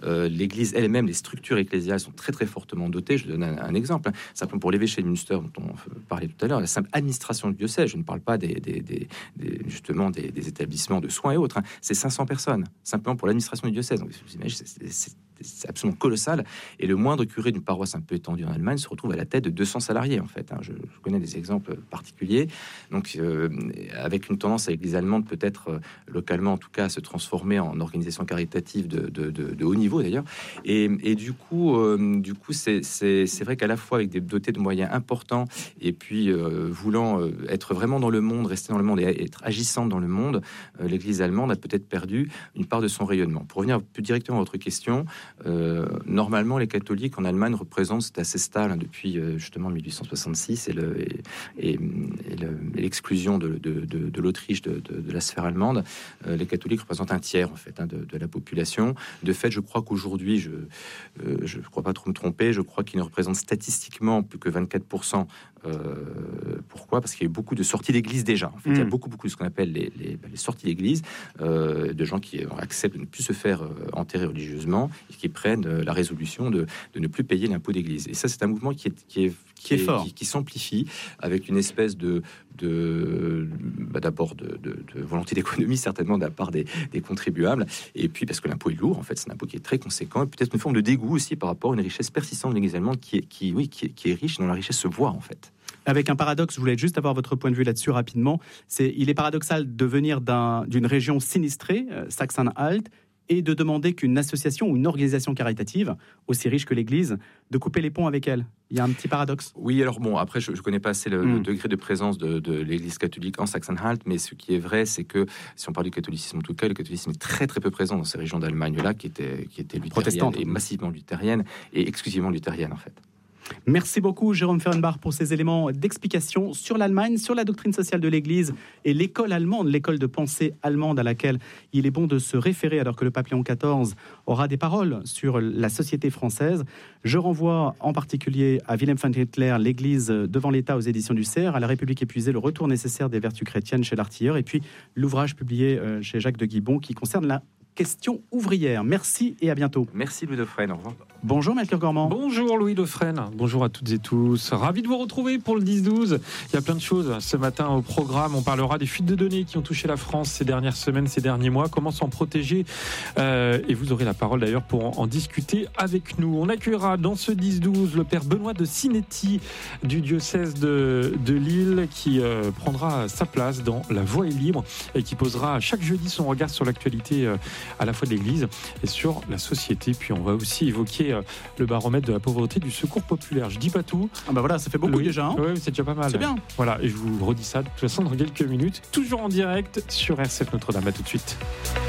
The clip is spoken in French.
l'Église elle-même, les structures ecclésiales sont très très fortement dotées. Je donne un exemple. Simplement pour l'évêché de Münster, dont on parlait tout à l'heure, la simple administration du diocèse, je ne parle pas justement des établissements de soins et autres, c'est 500 personnes, simplement pour l'administration du diocèse. Donc, vous imaginez, c'est absolument colossal. Et le moindre curé d'une paroisse un peu étendue en Allemagne se retrouve à la tête de 200 salariés, en fait. Je connais des exemples particuliers. Donc, avec une tendance à l'Église allemande, peut-être localement, en tout cas, à se transformer en organisation caritative de haut niveau, d'ailleurs. Et du coup, c'est vrai qu'à la fois avec des dotés de moyens importants, et puis voulant être vraiment dans le monde, rester dans le monde et être agissante dans le monde, l'Église allemande a peut-être perdu une part de son rayonnement. Pour revenir plus directement à votre question, normalement, les catholiques en Allemagne représentent, c'est assez stable depuis justement 1866 et l'exclusion de l'Autriche de la sphère allemande. Les catholiques représentent un tiers en fait de la population. De fait, je crois qu'aujourd'hui, je ne crois pas trop me tromper, je crois qu'ils ne représentent statistiquement plus que 24%. Pourquoi ? Parce qu'il y a eu beaucoup de sorties d'église déjà. En fait, il y a beaucoup de ce qu'on appelle les sorties d'église, de gens qui acceptent de ne plus se faire enterrer religieusement et qui prennent la résolution de ne plus payer l'impôt d'église. Et ça, c'est un mouvement qui est fort, qui s'amplifie avec une espèce d'abord de volonté d'économie, certainement de la part des contribuables, et puis parce que l'impôt est lourd, en fait, c'est un impôt qui est très conséquent, et peut-être une forme de dégoût aussi par rapport à une richesse persistante de l'Église allemande qui est riche, dont la richesse se voit, en fait. Avec un paradoxe, je voulais juste avoir votre point de vue là-dessus rapidement. Il est paradoxal de venir d'une région sinistrée, Sachsen-Anhalt, et de demander qu'une association ou une organisation caritative, aussi riche que l'Église, de couper les ponts avec elle. Il y a un petit paradoxe. Oui, alors bon, après, je ne connais pas assez le degré de présence de l'Église catholique en Sachsen-Anhalt, mais ce qui est vrai, c'est que, si on parle du catholicisme en tout cas, le catholicisme est très très peu présent dans ces régions d'Allemagne-là, qui étaient luthériennes, et massivement luthériennes, et exclusivement luthériennes, en fait. Merci beaucoup Jérôme Fehrenbach pour ces éléments d'explication sur l'Allemagne, sur la doctrine sociale de l'Église et l'école allemande, l'école de pensée allemande à laquelle il est bon de se référer alors que le pape Léon XIV aura des paroles sur la société française. Je renvoie en particulier à Wilhelm von Hitler, l'Église devant l'État aux éditions du CERF, à La République épuisée, le retour nécessaire des vertus chrétiennes chez l'Artilleur, et puis l'ouvrage publié chez Jacques de Guibon qui concerne la question ouvrière. Merci et à bientôt. Merci Louis Dauphren, au revoir. Bonjour Melchior Gormand. Bonjour Louis Dauphren, bonjour à toutes et tous. Ravi de vous retrouver pour le 10-12. Il y a plein de choses ce matin au programme. On parlera des fuites de données qui ont touché la France ces dernières semaines, ces derniers mois. Comment s'en protéger et vous aurez la parole d'ailleurs pour en discuter avec nous. On accueillera dans ce 10-12 le père Benoît de Sinetti du diocèse de Lille qui prendra sa place dans La Voix est libre et qui posera chaque jeudi son regard sur l'actualité à la fois de l'Église et sur la société. Puis on va aussi évoquer le baromètre de la pauvreté du Secours populaire. Je dis pas tout. Ah bah voilà, ça fait beaucoup déjà. Hein. Oui, c'est déjà pas mal. C'est bien. Voilà, et je vous redis ça de toute façon dans quelques minutes, toujours en direct sur RCF Notre-Dame. À tout de suite.